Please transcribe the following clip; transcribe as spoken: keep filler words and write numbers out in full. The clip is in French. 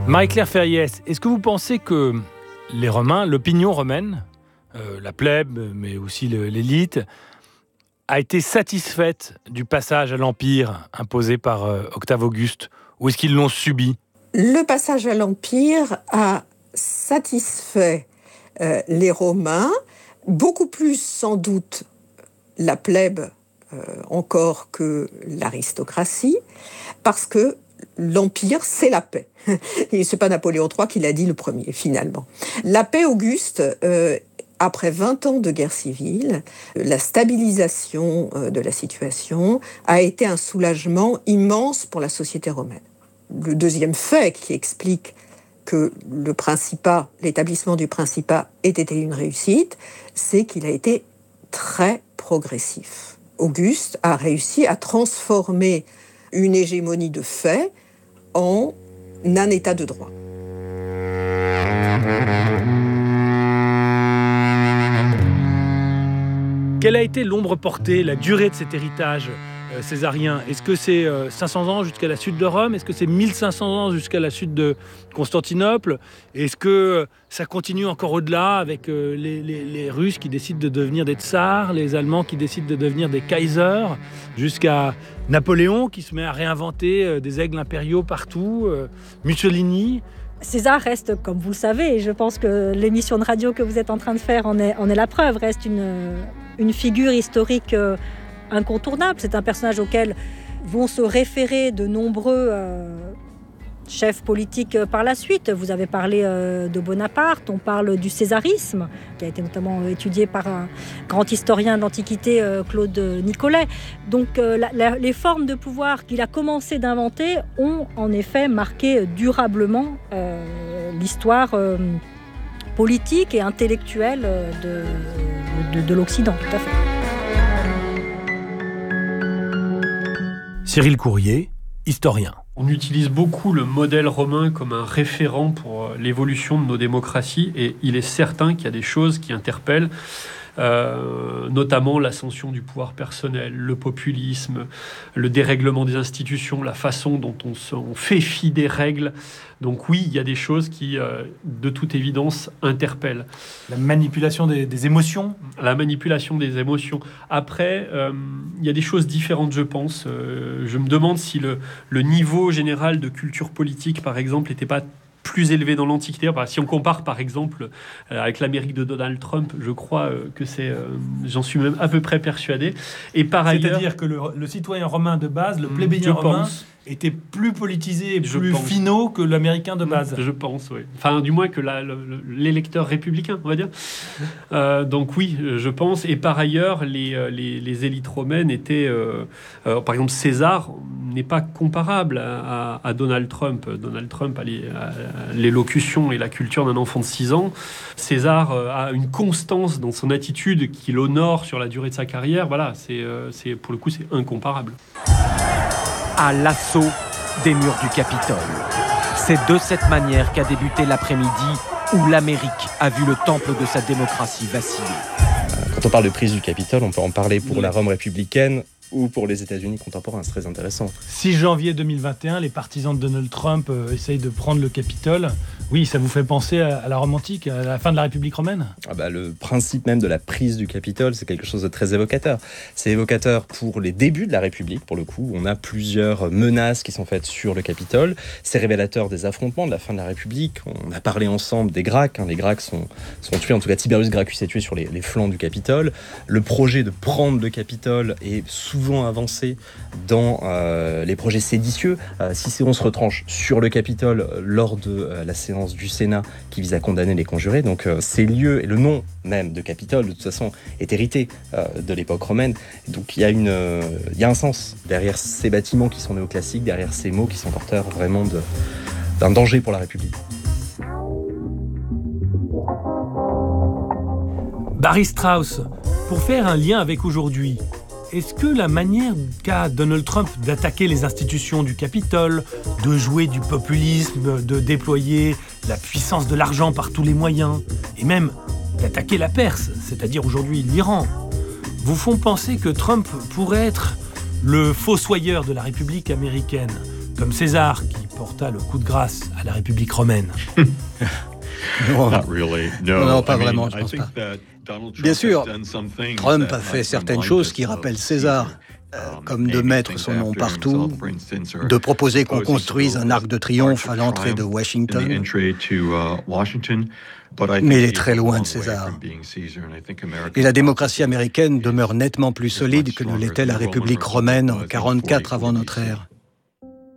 Marie-Claire Ferriès, est-ce que vous pensez que les Romains, l'opinion romaine, euh, la plèbe, mais aussi le, l'élite, a été satisfaite du passage à l'Empire imposé par euh, Octave Auguste, ou est-ce qu'ils l'ont subi ? Le passage à l'Empire a satisfait euh, les Romains, beaucoup plus sans doute la plèbe euh, encore que l'aristocratie, parce que l'Empire, c'est la paix. Et c'est pas Napoléon trois qui l'a dit le premier, finalement. La paix Auguste, euh, après vingt ans de guerre civile, la stabilisation euh, de la situation a été un soulagement immense pour la société romaine. Le deuxième fait qui explique que le principat, l'établissement du principat ait été une réussite, c'est qu'il a été très progressif. Auguste a réussi à transformer une hégémonie de fait en un état de droit. Quelle a été l'ombre portée, la durée de cet héritage euh, césarien ? Est-ce que c'est euh, cinq cents ans jusqu'à la chute de Rome ? Est-ce que c'est mille cinq cents ans jusqu'à la chute de Constantinople ? Est-ce que ça continue encore au-delà avec euh, les, les, les Russes qui décident de devenir des tsars, les Allemands qui décident de devenir des kaisers, jusqu'à Napoléon qui se met à réinventer euh, des aigles impériaux partout, euh, Mussolini ? César reste, comme vous le savez, et je pense que l'émission de radio que vous êtes en train de faire en est, en est la preuve, reste une, une figure historique euh, incontournable. C'est un personnage auquel vont se référer de nombreux euh, chefs politiques euh, par la suite. Vous avez parlé euh, de Bonaparte, on parle du césarisme, qui a été notamment étudié par un grand historien de l'Antiquité, euh, Claude Nicolet. Donc euh, la, la, les formes de pouvoir qu'il a commencé d'inventer ont en effet marqué durablement euh, l'histoire euh, politique et intellectuelle de, de, de l'Occident, tout à fait. Cyril Courrier, historien. On utilise beaucoup le modèle romain comme un référent pour l'évolution de nos démocraties et il est certain qu'il y a des choses qui interpellent, euh, notamment l'ascension du pouvoir personnel, le populisme, le dérèglement des institutions, la façon dont on, se, on fait fi des règles. Donc oui, il y a des choses qui, euh, de toute évidence, interpellent. La manipulation des, des émotions ? La manipulation des émotions. Après, euh, il y a des choses différentes, je pense. Euh, je me demande si le, le niveau général de culture politique, par exemple, n'était pas plus élevé dans l'Antiquité. Enfin, si on compare, par exemple, euh, avec l'Amérique de Donald Trump, je crois euh, que c'est... Euh, j'en suis même à peu près persuadé. Et par C'est-à-dire ailleurs... C'est-à-dire que le, le citoyen romain de base, le plébéien romain... Pense, était plus politisé et je plus pense. finaux que l'américain de base. Je pense, oui. Enfin, du moins que la, le, l'électeur républicain, on va dire. Euh, donc oui, je pense. Et par ailleurs, les, les, les élites romaines étaient... Euh, euh, par exemple, César n'est pas comparable à, à, à Donald Trump. Donald Trump a, les, a l'élocution et la culture d'un enfant de six ans. César a une constance dans son attitude qui l'honore sur la durée de sa carrière. Voilà, c'est, c'est, pour le coup, c'est incomparable. À l'assaut des murs du Capitole. C'est de cette manière qu'a débuté l'après-midi où l'Amérique a vu le temple de sa démocratie vaciller. Quand on parle de prise du Capitole, on peut en parler pour la Rome républicaine ou pour les États-Unis contemporains. C'est très intéressant. six janvier deux mille vingt et un, les partisans de Donald Trump euh, essayent de prendre le Capitole. Oui, ça vous fait penser à, à la Rome antique, à la fin de la République romaine ? Ah bah, le principe même de la prise du Capitole, c'est quelque chose de très évocateur. C'est évocateur pour les débuts de la République, pour le coup. On a plusieurs menaces qui sont faites sur le Capitole. C'est révélateur des affrontements de la fin de la République. On a parlé ensemble des Gracques. Hein. Les Gracques sont, sont tués, en tout cas Tiberius Gracchus est tué sur les, les flancs du Capitole. Le projet de prendre le Capitole est souvent avancé dans euh, les projets séditieux. Euh, Cicéron se retranche sur le Capitole lors de euh, la séance du Sénat qui vise à condamner les conjurés. Donc euh, ces lieux et le nom même de Capitole, de toute façon, est hérité euh, de l'époque romaine. Donc il y a une, euh, il y a un sens derrière ces bâtiments qui sont néoclassiques, derrière ces mots qui sont porteurs vraiment de, d'un danger pour la République. Barry Strauss, pour faire un lien avec aujourd'hui, est-ce que la manière qu'a Donald Trump d'attaquer les institutions du Capitole, de jouer du populisme, de déployer la puissance de l'argent par tous les moyens, et même d'attaquer la Perse, c'est-à-dire aujourd'hui l'Iran, vous font penser que Trump pourrait être le fossoyeur de la République américaine, comme César, qui porta le coup de grâce à la République romaine. Non, non, pas vraiment, je pense pas. Bien sûr, Trump a fait certaines choses qui rappellent César, euh, comme de mettre son nom partout, de proposer qu'on construise un arc de triomphe à l'entrée de Washington. Mais il est très loin de César. Et la démocratie américaine demeure nettement plus solide que ne l'était la République romaine en quarante-quatre avant notre ère.